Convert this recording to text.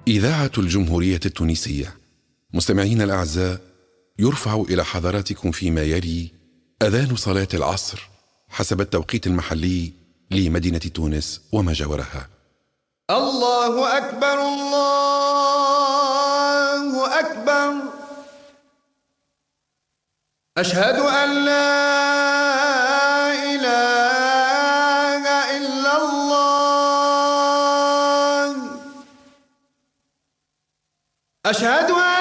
إذاعة الجمهورية التونسية. مستمعين الأعزاء، يرفع إلى حضراتكم فيما يلي أذان صلاة العصر حسب التوقيت المحلي لمدينة تونس وما جاورها. الله أكبر الله أكبر، أشهد أن لا إله إلا الله، أشهد أن